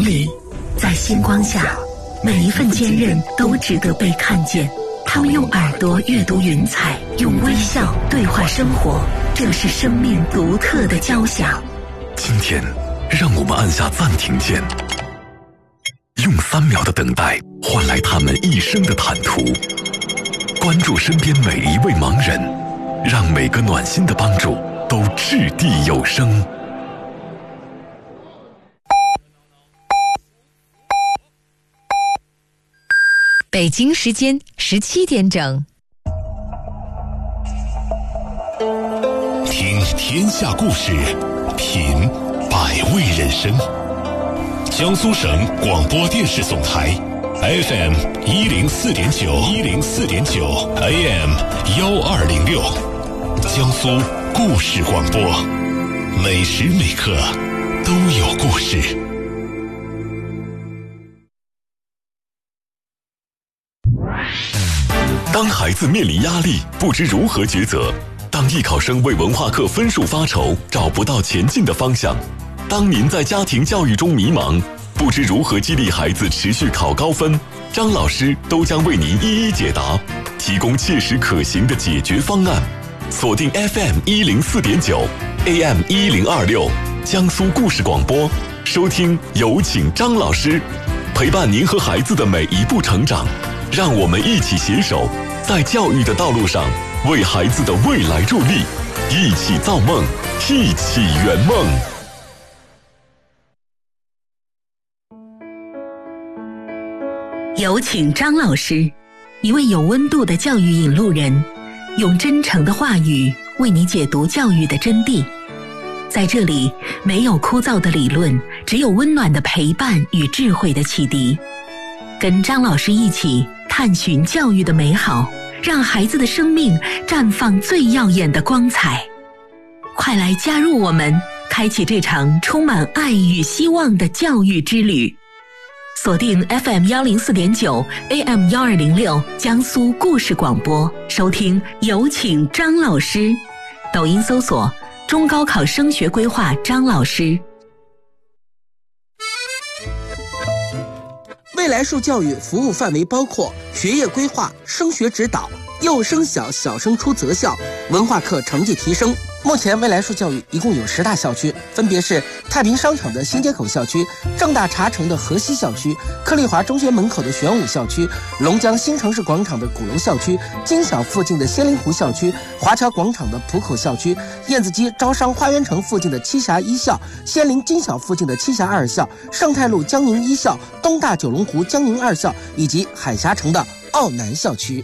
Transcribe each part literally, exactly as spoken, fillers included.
里，在星光下，每一份坚韧都值得被看见。他们用耳朵阅读云彩，用微笑对话生活，这是生命独特的交响。 今天，让我们按下暂停键，用三秒的等待换来他们一生的坦途。关注身边每一位盲人，让每个暖心的帮助都掷地有声。 北京时间十七点整， 听天下故事，品百味人生。江苏省广播电视总台 F M 一零四点九一零四点九 A M 幺二零六，江苏故事广播，每时每刻都有故事。 当孩子面临压力，不知如何抉择；当艺考生为文化课分数发愁，找不到前进的方向；当您在家庭教育中迷茫，不知如何激励孩子持续考高分，张老师都将为您一一解答，提供切实可行的解决方案。锁定 F M 一零四点九 A M 一零二六江苏故事广播，收听有请张老师，陪伴您和孩子的每一步成长。让我们一起携手，在教育的道路上为孩子的未来助力，一起造梦，一起圆梦。 有请张老师，一位有温度的教育引路人，用真诚的话语为你解读教育的真谛。在这里，没有枯燥的理论，只有温暖的陪伴与智慧的启迪。跟张老师一起探寻教育的美好，让孩子的生命绽放最耀眼的光彩。快来加入我们，开启这场充满爱与希望的教育之旅。锁定 F M 一零四点九 A M 一二零六江苏故事广播，收听有请张老师。抖音搜索中高考升学规划张老师。 未来树教育服务范围包括学业规划、升学指导、幼升小、小升初择校、文化课成绩提升。目前未来树教育一共有十大校区，分别是太平商场的新街口校区、正大茶城的河西校区、克利华中学门口的玄武校区、龙江新城市广场的鼓楼校区、金小附近的仙灵湖校区、华侨广场的浦口校区、燕子矶招商花园城附近的栖霞一校、仙林金小附近的栖霞二校、盛泰路江宁一校、东大九龙湖江宁二校以及海峡城的奥南校区。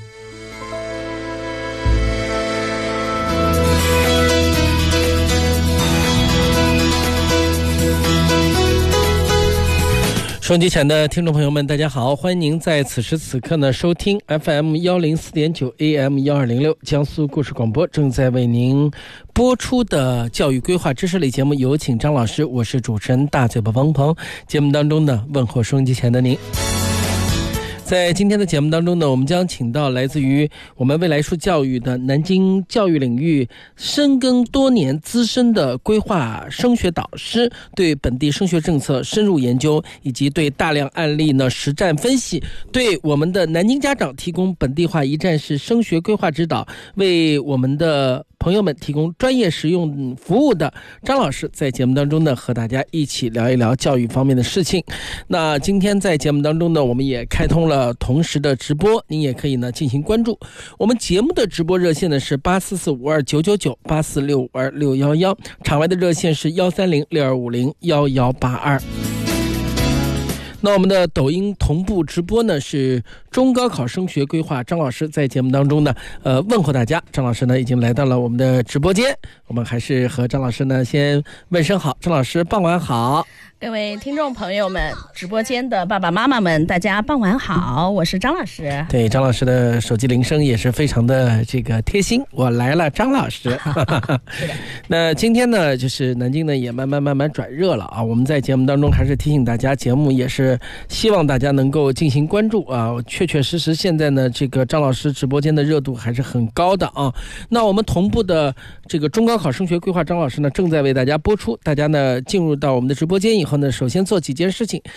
收音机前的听众朋友们，大家好，欢迎您在此时此刻呢收听 F M 一零四点九 A M 一二零六江苏故事广播正在为您播出的教育规划知识类节目，有请张老师，我是主持人大嘴巴王鹏。节目当中呢，问候收音机前的您。在今天的节目当中呢，我们将请到来自于我们未来树教育的南京教育领域深耕多年资深的规划升学导师，对本地升学政策深入研究，以及对大量案例呢实战分析，对我们的南京家长提供本地化一站式升学规划指导，为我们的朋友们提供专业实用服务的张老师，在节目当中呢和大家一起聊一聊教育方面的事情。那今天在节目当中呢，我们也开通了同时的直播，您也可以呢进行关注。我们节目的直播热线呢是八四四五二九九九八四六五二六一一，场外的热线是幺三零六二五零幺幺八二。那我们的抖音同步直播呢是中高考升学规划张老师，在节目当中呢呃问候大家。张老师呢已经来到了我们的直播间，我们还是和张老师呢先问声好。张老师傍晚好。 各位听众朋友们，直播间的爸爸妈妈们，大家傍晚好，我是张老师。 对，张老师的手机铃声也是非常的这个贴心，我来了，张老师。 是的。 那今天呢，就是南京呢也慢慢慢慢转热了啊。我们在节目当中还是提醒大家，节目也是希望大家能够进行关注啊。确确实实，现在呢这个张老师直播间的热度还是很高的啊。那我们同步的这个中高考升学规划张老师呢正在为大家播出，大家呢进入到我们的直播间以后呢，首先做几件事情。